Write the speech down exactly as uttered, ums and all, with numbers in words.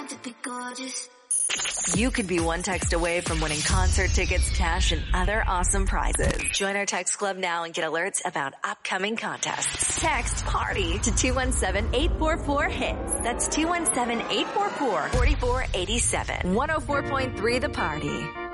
to be gorgeous. You could be one text away from winning concert tickets, cash, and other awesome prizes. Join our text club now and get alerts about upcoming contests. Text PARTY to two one seven, eight four four, HITS. That's two one seven, eight four four, four four eight seven. one oh four point three The Party.